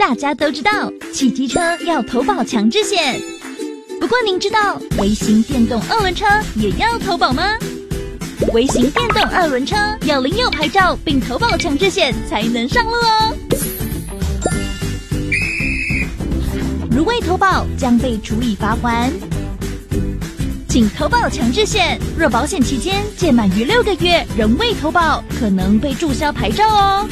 大家都知道骑机车要投保强制险，不过您知道微型电动二轮车也要投保吗？微型电动二轮车要领有牌照并投保强制险才能上路哦。如未投保将被处以罚锾，请投保强制险，若保险期间届满于6个月仍未投保，可能被注销牌照哦。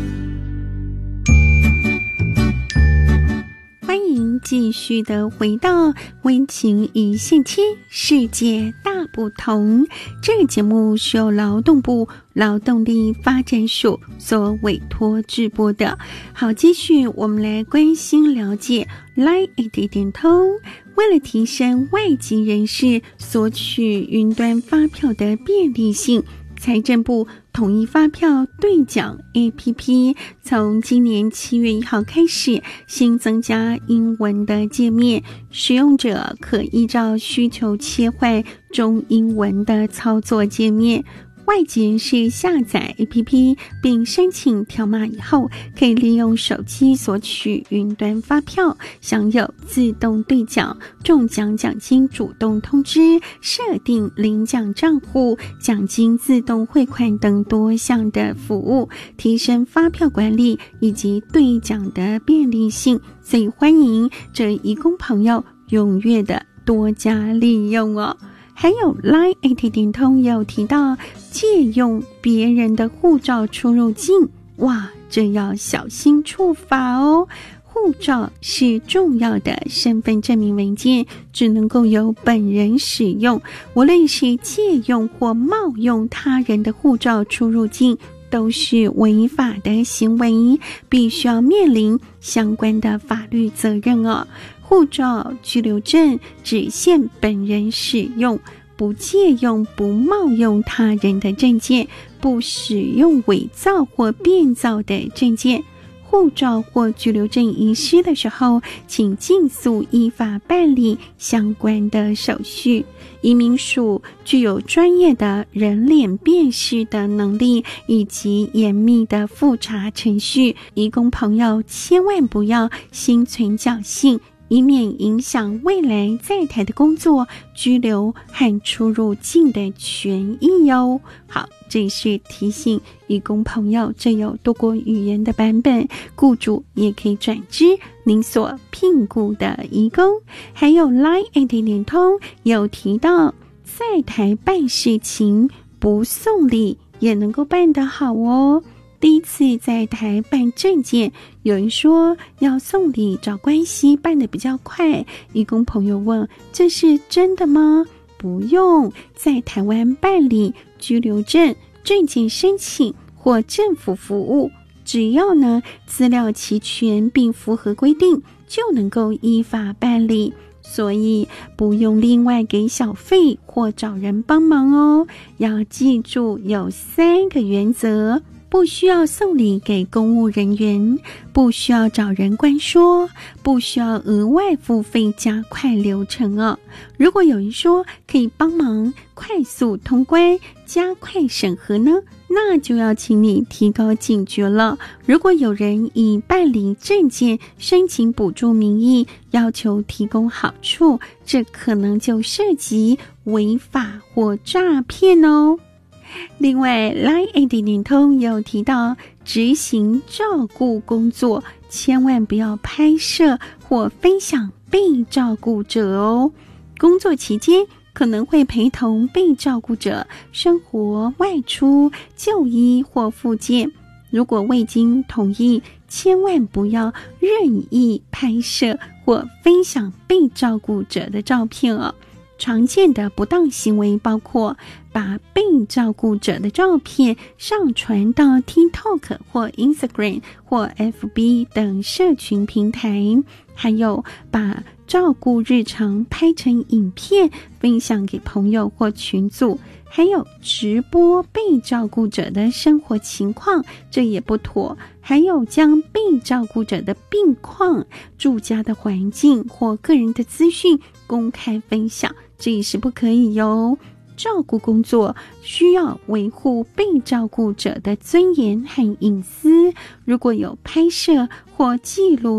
欢迎继续的回到温情一线牵，世界大不同。这个节目是由劳动部劳动力发展署所委托制播的。好，继续我们来关心了解 Line AD 点通。为了提升外籍人士索取云端发票的便利性，财政部统一发票兑奖 APP 从今年7月1号开始新增加英文的界面，使用者可依照需求切换中英文的操作界面。外籍人士下载 APP 并申请条码以后，可以利用手机索取云端发票，享有自动兑奖、中奖奖金主动通知、设定领奖账户、奖金自动汇款等多项的服务，提升发票管理以及兑奖的便利性。所以欢迎这移工朋友踊跃的多加利用哦。还有 Line AT 点通也有提到借用别人的护照出入境，哇，这要小心处罚哦。护照是重要的身份证明文件，只能够由本人使用，无论是借用或冒用他人的护照出入境，都是违法的行为，必须要面临相关的法律责任哦。护照、居留证只限本人使用，不借用、不冒用他人的证件，不使用伪造或变造的证件。护照或居留证遗失的时候，请尽速依法办理相关的手续。移民署具有专业的人脸辨识的能力以及严密的复查程序，移工朋友千万不要心存侥幸，以免影响未来在台的工作、居留和出入境的权益哦。好，这是提醒移工朋友，这有多国语言的版本，雇主也可以转知您所聘雇的移工。还有 Line AT 点通有提到，在台办事情不送礼也能够办得好哦。第一次在台办证件，有人说要送礼找关系办得比较快，移工朋友问，这是真的吗？不用，在台湾办理居留证、证件申请或政府服务，只要呢资料齐全并符合规定，就能够依法办理，所以不用另外给小费或找人帮忙哦。要记住有3个原则：不需要送礼给公务人员，不需要找人关说，不需要额外付费加快流程哦。如果有人说可以帮忙快速通关、加快审核呢，那就要请你提高警觉了。如果有人以办理证件、申请补助名义要求提供好处，这可能就涉及违法或诈骗哦。另外 Line AD 点通也有提到，执行照顾工作千万不要拍摄或分享被照顾者哦。工作期间可能会陪同被照顾者生活、外出、就医或复健，如果未经同意，千万不要任意拍摄或分享被照顾者的照片哦。常见的不当行为包括把被照顾者的照片上传到 TikTok 或 Instagram 或 FB 等社群平台，还有把照顾日常拍成影片分享给朋友或群组，还有直播被照顾者的生活情况，这也不妥。还有将被照顾者的病况、住家的环境或个人的资讯公开分享，这也是不可以哟。照顾工作需要维护被照顾者的尊严和隐私，如果有拍摄或记录